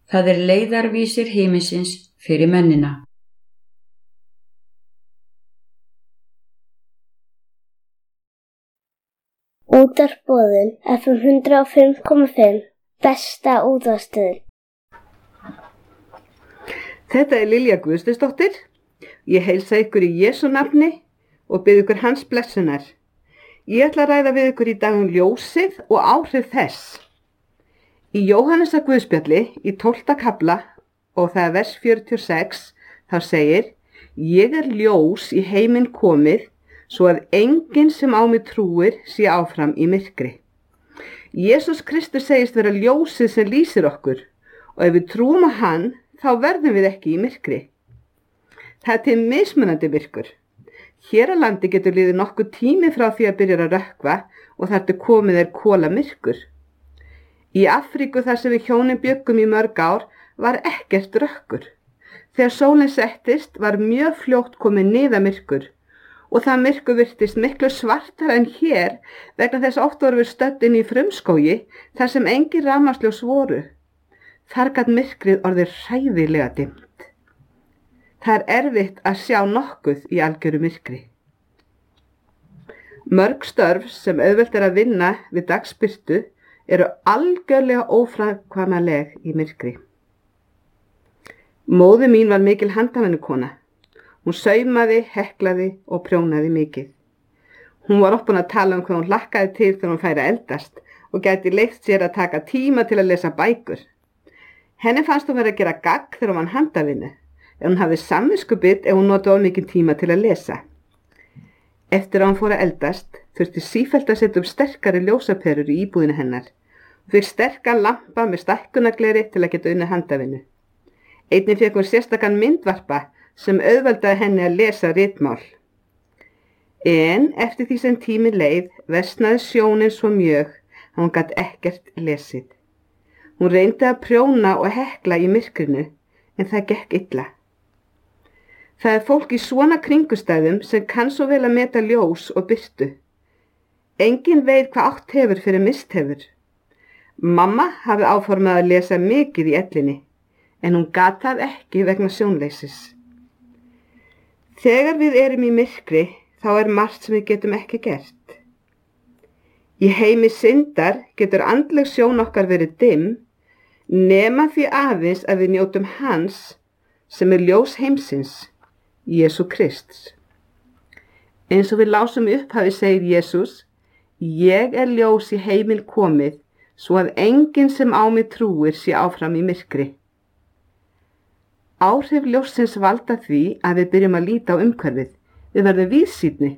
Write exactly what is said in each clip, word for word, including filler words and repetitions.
Það er leiðarvísir himinsins fyrir mennina. Útvarpsboðun F M hundrað og fimm komma fimm, besta útvarpsstöðin. Þetta er Lilja Guðsteinsdóttir. Ég heilsa ykkur í Jesú nafni og bið ykkur hans blessunar. Ég ætla að ræða við ykkur í dag um ljósið og áhrif þess. Í Jóhannesar Guðspjalli í tólfta kafla og það er vers fjörutíu og sex þá segir: Ég er ljós í heiminn komið, svo að enginn sem á mig trúir sé áfram í myrkri. Jesús Kristur segist vera ljósið sem lýsir okkur og ef við trúum á hann þá verðum við ekki í myrkri. Það er til mismunandi myrkur. Hér á landi getur liðið nokkuð tími frá því að byrja að rökkva og þar til komið er kola myrkur. Í Afríku þar sem við hjónin bjöggum í mörg ár var ekkert rökkur. Þegar sólin settist var mjög fljótt komið niðamyrkur og það myrkur virtist miklu svartara en hér vegna þess oft voru við stödd inn í frumskógi þar sem engin rafmagnsljós voru. Þar gat myrkrið orðið hræðilega dimmt. Það er erfitt að sjá nokkuð í algjöru myrkri. Mörg störf sem auðvelt er að vinna við dagsbirtu eru algjörlega óframkvæmanleg í myrkri. Móðir mín var mikil handavinnukona. Hún saumaði, heklaði og prjónaði mikið. Hún var oft búin að tala um hvað hún hlakkaði til þegar hún færi að eldast og gæti leyft sér að taka tíma til að lesa bækur. Henni fannst hún vera að gera gagn þegar hún var handavinnu, en hún hafði samviskubit ef hún notaði of mikinn tíma til að lesa. Eftir að hún fór að eldast þurfti sífellt að setja upp sterkari ljósaperur í íbúðinu hennar og fyrir sterkan lampa með stækkunargleri til að geta unnið handavinnu. Einnig fékk hún sérstakan myndvarpa sem auðveldaði henni að lesa ritmál. En eftir því sem tíminn leið versnaði sjónin svo mjög að hún gat ekkert lesið. Hún reyndi að prjóna og hekla í myrkrinu en það gekk illa. Það er fólk í svona kringustæðum sem kann svo vel að meta ljós og birtu. Enginn veit hvað átt hefur fyrir mist hefur. Mamma hafi áformað að lesa mikið í ellinni en hún gat það ekki vegna sjónleysis. Þegar við erum í myrkri, þá er margt sem við getum ekki gert. Í heimi syndar getur andleg sjón okkar verið dimm, nema því aðeins að við njótum hans sem er ljós heimsins, Jesú Krists. Eins og við lásum í upphafi segir Jesús: Ég er ljós í heiminn komið, svo að enginn sem á mig trúir sé áfram í myrkri. Áhrif ljóssins valda því að við byrjum að líta á umhverfið. Við verðum víðsýnni.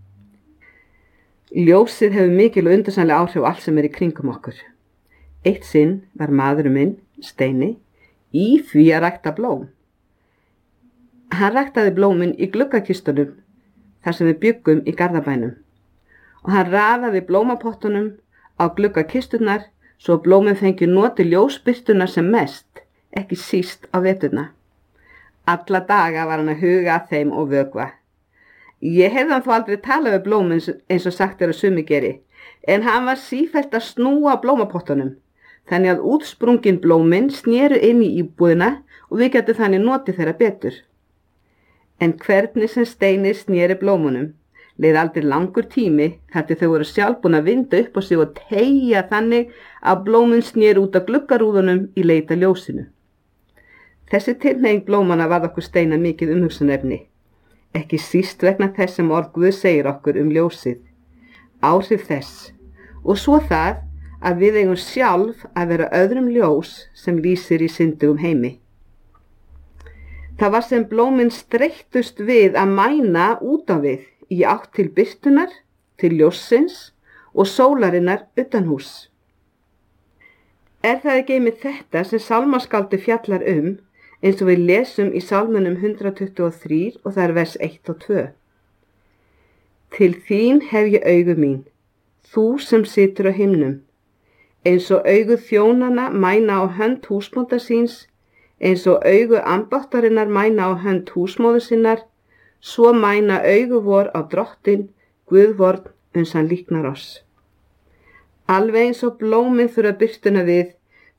Ljósið hefur mikil og undursamleg áhrif á allt sem er í kringum okkur. Eitt sinn var maðurinn minn, Steini, í því að rækta blóm. Hann ræktaði blómin í gluggakistunum þar sem við bjuggum í Garðabænum og hann raðaði blómapottunum á gluggakisturnar svo blómin fengi notið ljósbirtuna sem mest, ekki síst á veturna. Alla daga var hann að huga að þeim og vökva. Ég hefði hann þó aldrei talað við blómin eins og sagt er að sumi geri, en hann var sífellt að snúa blómapottunum, þannig að útsprungin blómin snéru inn í íbúðina og við getum þannig notið þeirra betur. En hvernig sem Steini snéri blómunum, leið aldrei langur tími þar til þau voru sjálf búin að vinda upp á sig og teygja þannig að blómin snéru út af gluggarúðunum í leita ljósinu. Þessi tilhneiging blómana varð okkur Steina mikið umhugsunarefni, ekki síst vegna þess sem orð Guð segir okkur um ljósið, áhrif þess og svo það að við eigum sjálf að vera öðrum ljós sem lýsir í syndugum heimi. Það var sem blómin streittust við að mæna út á við í átt til birtunar, til ljóssins og sólarinnar utanhús. Er það ekki einmitt þetta sem sálmaskáldi fjallar um, eins og við lesum í sálmunum hundrað tuttugu og þrjú og það er vers eitt og tvö. Til þín hef ég augu mín, þú sem situr á himnum, eins og augu þjónana mæna á hönd húsbónda síns, eins og augu ambáttarinnar mæna á hönd húsmóður sinnar, svo mæna augu vor á drottin, Guðvorn uns hann líknar oss. Alveg eins og blómin þurfa birtuna við,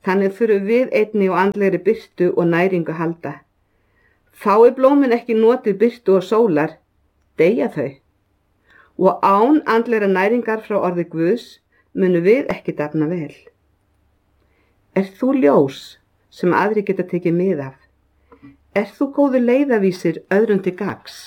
Þannig þurfum við einni og andlegri birtu og næringu halda. Fái blómin ekki notið birtu og sólar, deyja þau. Og án andlegra næringar frá orði Guðs munum við ekki dafna vel. Er þú ljós sem aðri geta tekið mið af? Er þú góður leiðavísir öðrum til gagns?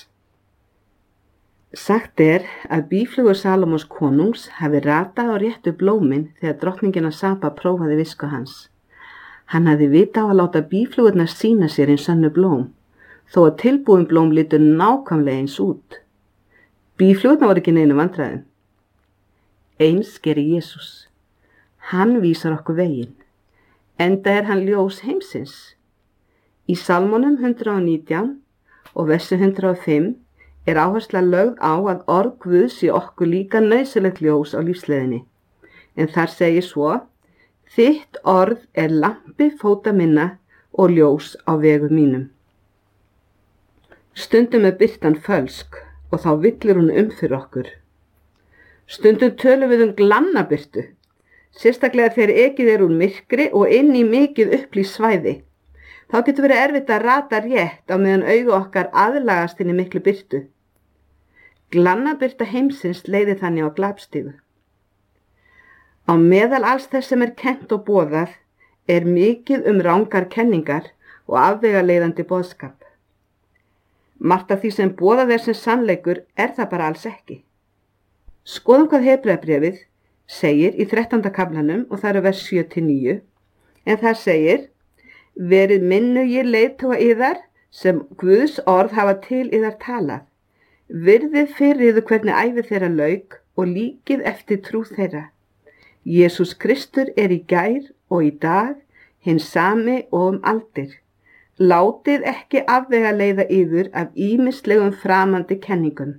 Sagt er að býflugur Salómons konungs hafi ratað á réttu blómin þegar drottningin að Saba prófaði visku hans. Hann hafði vita á að láta býflugurnar sýna sér eins sönnu blóm, þó að tilbúin blóm litu nákvæmlega eins út. Býflugurnar voru ekki neinu vandræðum. Eins gerir Jesús. Hann vísar okkur veginn, enda er hann ljós heimsins. Í Salmonum hundrað og nítján og versi hundrað og fimm er áhersla lögð á að orð Guðs sé okkur líka nauðsynlegt ljós á lífsleiðinni. En þar segir svo, þitt orð er lampi fóta minna og ljós á vegum mínum. Stundum er birtan fölsk og þá villir hún um fyrir okkur. Stundum tölum við um glannabirtu, sérstaklega þegar ekið er úr myrkri og inn í mikið upplýst svæði. Þá getur verið erfitt að rata rétt á meðan augu okkar aðlagast inn í miklu birtu. Glannabirta heimsins leiðir þannig á glapstígu. Á meðal alls þess sem er kennt og boðað er mikið um rangar kenningar og afvegaleiðandi boðskap. Margt af því sem boðað er sem sannleikur er það bara alls ekki. Skoðum hvað Hebreabréfið segir í þrettánda kaflanum og það eru vers sjö til níu, en það segir, verið minnugir leiðtoga yðar sem Guðs orð hafa til yðar talað. Virðið fyrir yður hvernig ævi þeirra lauk og líkið eftir trú þeirra. Jesús Kristur er í gær og í dag, hinn sami og um aldir. Látið ekki afvegaleiða yður af ýmislegum framandi kenningum.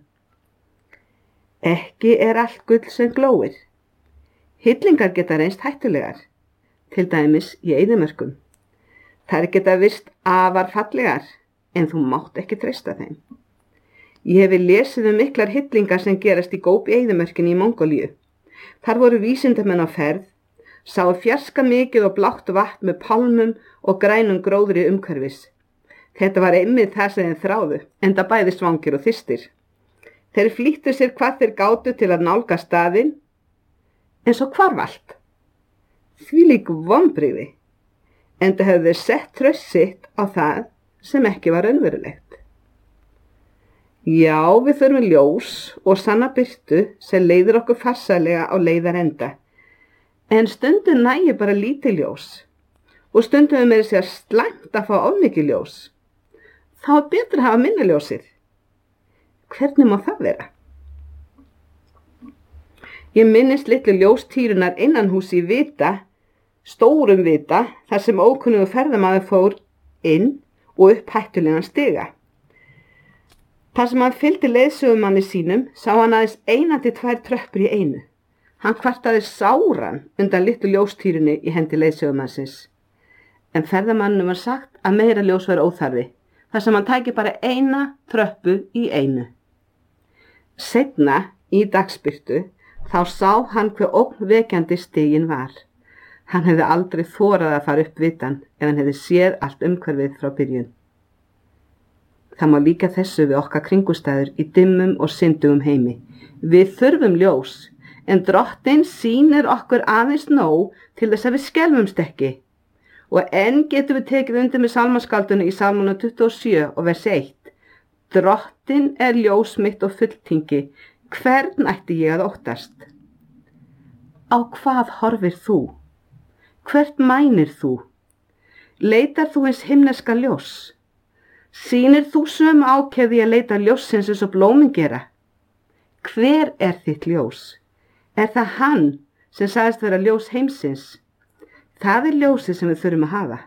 Ekki er allt gull sem glóir. Hillingar geta reynst hættulegar, til dæmis í eyðimörkum. Þær geta virst afar fallegar, en þú mátt ekki treysta þeim. Ég hefi lesið um miklar hillingar sem gerast í Góbi eyðimörkinni í Mongólíu. Þar voru vísindamenn á ferð, sáu fjarska mikið og blátt vatn með pálmum og grænum gróðri umhverfis. Þetta var einmitt það sem þeir þráðu, enda bæði svangir og þyrstir. Þeir flýttu sér hvað þeir gátu til að nálga staðinn, en svo hvarf allt. Þvílík vonbrigði, enda hefðu þeir sett traust sitt á það sem ekki var raunverulegt. Já, við þurfum ljós og sanna birtu sem leiðir okkur farsælega á leiðarenda. En stundum nægir bara lítið ljós og stundum við með sér slæmt að fá of mikið ljós. Þá er betra að hafa minna ljósið. Hvernig má það vera? Ég minnist litlu ljóstýrunar innanhús í Vita, stórum Vita, þar sem ókunnugur ferðamaður fór inn og upp hættulegan stiga. Þar sem hann fylgdi leiðsögumanni sínum sá hann aðeins eina til tvær tröppur í einu. Hann kvartaði sáran undan litlu ljóstýrunni í hendi leiðsögumannsins. En ferðamannum var sagt að meira ljós var óþarfi, þar sem hann tæki bara eina tröppu í einu. Seinna, í dagsbirtu, þá sá hann hve ógnvekjandi stiginn var. Hann hefði aldrei þorað að fara upp Vitann ef hann hefði séð allt umhverfið frá byrjun. Það má líka þessu við okkar kringustæður í dimmum og syndugum heimi. Við þurfum ljós, en Drottinn sýnir okkur aðeins nóg til þess að við skelfumst ekki. Og enn getum við tekið undir með sálmaskaldunni í Salmonu tuttugu og sjö og vers eitt. Drottinn er ljós mitt og fulltingi, hvern ætti ég að óttast? Á hvað horfir þú? Hvert mænir þú? Leitar þú eins himneska ljós? Sýnir þú sömu ákefði að leita ljóssins eins og blómin gera? Hver er þitt ljós? Er það hann sem sagðist vera ljós heimsins? Það er ljósið sem við þurfum að hafa.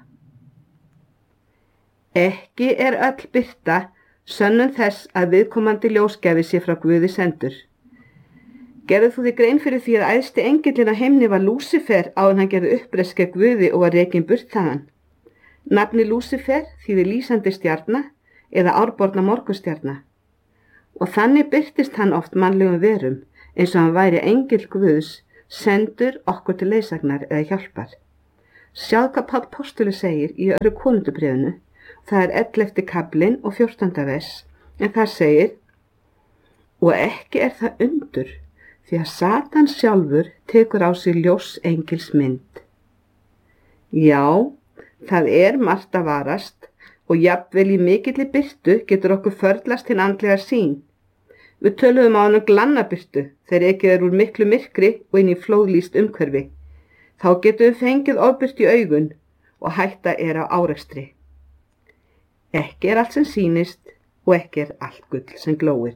Ekki er öll birta sönnun þess að viðkomandi ljósgjafi sé frá Guði sendur. Gerðu þú þig grein fyrir því að æðsti engillinn á heimni var Lúsifer áður en hann gerði uppreist gegn Guði og var rekinn burt þaðan. Nafni Lúsifer þýðir lýsandi stjarna eða árborna morgunstjarna. Og þannig birtist hann oft mannlegum verum eins og hann væri engill Guðs sendur okkur til leiðsagnar eða hjálpar. Sjáðu hvað Páll postuli segir í öðru Korinthubréfinu. Það er ellefti kaflinn og fjórtánda vers, en þar segir: og ekki er það undur, því að Satan sjálfur tekur á sig ljós engils mynd. Já, það er margt að varast og jafnvel í mikilli birtu getur okkur förlast hinn andlega sýn. Við töluðum á hann glannabirtu þegar ekið er úr miklu myrkri og inn í flóðlýst umhverfi. Þá getum við fengið ofbirtu í augun og hætta er á árekstri. Ekki er allt sem sýnist og ekki er allt gull sem glóir.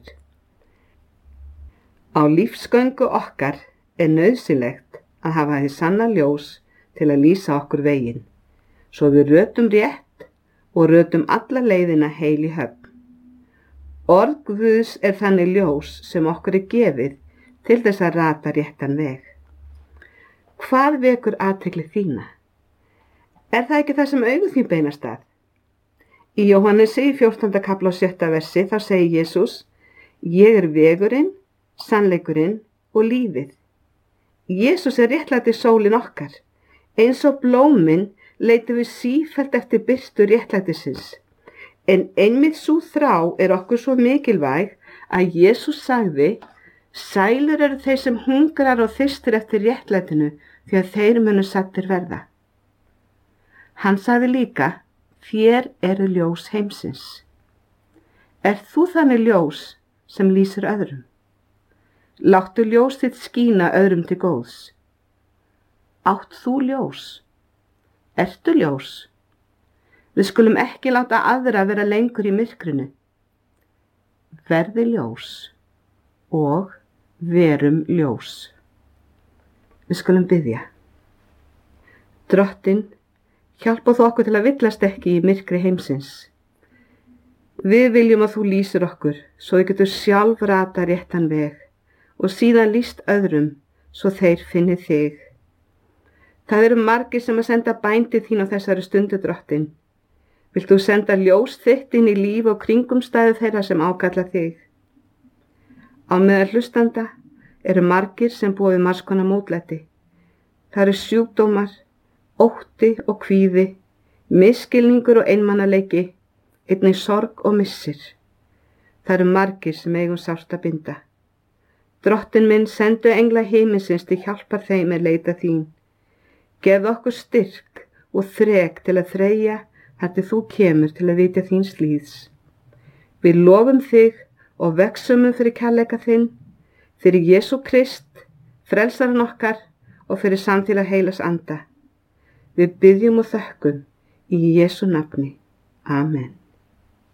Á lífsgöngu okkar er nauðsynlegt að hafa því sanna ljós til að lýsa okkur veginn, svo við rötum rétt og rötum alla leiðina heil í höfn. Orð Guðs er þannig ljós sem okkur er gefið til þess að rata réttan veg. Hvað vekur athygli þína? Er það ekki það sem augu þín beinast að? Í Jóhannesi í fjórtánda kafla og sjötta versi þá segir Jesús: ég er vegurinn, sannleikurinn og lífið. Jesús er réttlæti sólin okkar. Eins og blómin leitum við sífellt eftir birtu réttlætisins. En einmitt sú þrá er okkur svo mikilvæg að Jesús sagði: sælur eru þeir sem hungrar og þyrstir eftir réttlætinu, því að þeir munu saddir verða. Hann sagði líka: þér eru ljós heimsins. Er þú þannig ljós sem lýsir öðrum? Láttu ljós þitt skína öðrum til góðs. Átt þú ljós? Ertu ljós? Við skulum ekki láta aðra vera lengur í myrkrinu. Verði ljós og verum ljós. Við skulum biðja. Drottinn, hjálpa þú okkur til að villast ekki í myrkri heimsins. Við viljum að þú lýsir okkur, svo við getum sjálf rata réttan veg og síðan lýst öðrum, svo þeir finni þig. Það eru margir sem að senda bændi þín á þessari stundu, Drottinn. Vilt þú senda ljós þitt inn í líf og kringumstæðu þeirra sem ákalla þig? Á meðal hlustanda eru margir sem búa við margs konar mótlæti. Það eru sjúkdómar, ótti og kvíði, misskilningur og einmanaleiki, einnig sorg og missir. Það eru margir sem eigum sárt að binda. Drottinn minn, sendu engla himinsins til hjálpar þeim er leita þín. Gefðu okkur styrk og þrek til að þreyja þar til þú kemur til að vitja þíns líðs. Við lofum þig og vexumum fyrir kærleika þinn, fyrir Jesú Krist, frelsaran okkar og fyrir samfélag heilags anda. Við biðjum og þökkum í Jesú nafni. Amen.